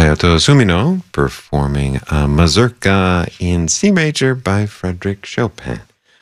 Hayato Sumino performing a Mazurka in C major by Frédéric Chopin.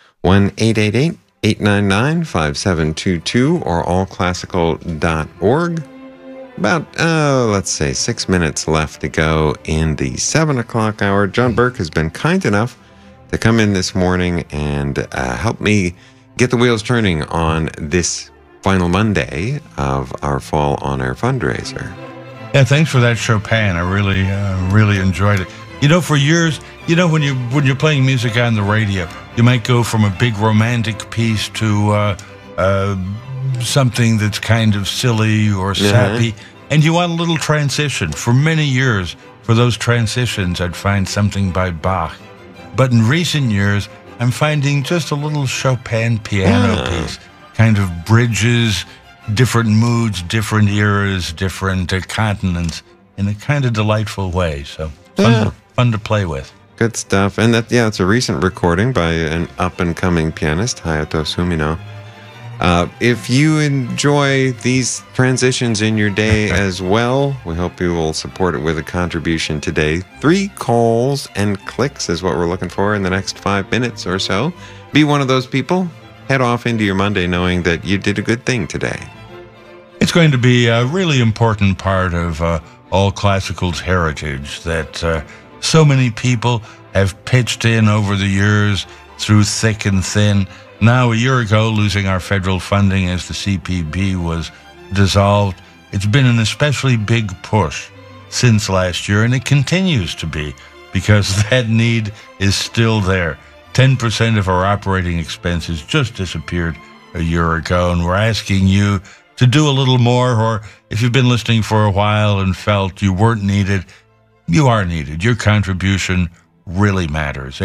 1-888-899-5722 or allclassical.org. About, let's say, 6 minutes left to go in the 7 o'clock hour. John Burke has been kind enough to come in this morning and help me get the wheels turning on this final Monday of our Fall on Air fundraiser. Yeah, thanks for that, Chopin. I really enjoyed it. You know, for years, you know, when you're playing music on the radio, you might go from a big romantic piece to something that's kind of silly or sappy, and you want a little transition. For many years, for those transitions, I'd find something by Bach. But in recent years, I'm finding just a little Chopin piano piece, kind of bridges different moods, different eras, different continents in a kind of delightful way. So fun to play with. Good stuff. And that, it's a recent recording by an up-and-coming pianist, Hayato Sumino. If you enjoy these transitions in your day as well, we hope you will support it with a contribution today. 3 calls and clicks is what we're looking for in the next 5 minutes or so. Be one of those people. Head off into your Monday knowing that you did a good thing today. It's going to be a really important part of All Classical's heritage that so many people have pitched in over the years through thick and thin. Now, a year ago, losing our federal funding as the CPB was dissolved, it's been an especially big push since last year, and it continues to be because that need is still there. 10% of our operating expenses just disappeared a year ago, and we're asking you to do a little more, or if you've been listening for a while and felt you weren't needed, you are needed. Your contribution really matters.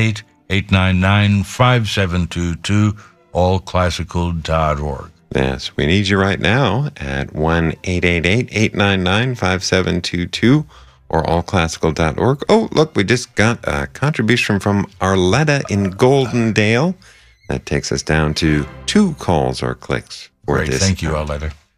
888-899-5722, allclassical.org. Yes, we need you right now at 1-888-899-5722 or allclassical.org. Oh, look, we just got a contribution from Arletta in Goldendale. That takes us down to 2 calls or clicks for Great, this. thank you, Arletta.